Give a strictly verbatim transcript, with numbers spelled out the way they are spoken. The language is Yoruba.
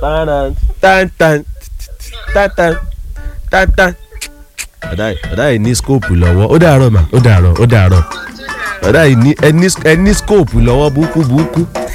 tan tan tan tan tan tan tan. ọ̀dà ọ̀dà yìí ní scope lọ́wọ́ ó dàárọ̀ mà ó dàárọ̀ ó dàárọ̀ ọ̀dà yìí ní ẹni scope lọ́wọ́ búkú búkú.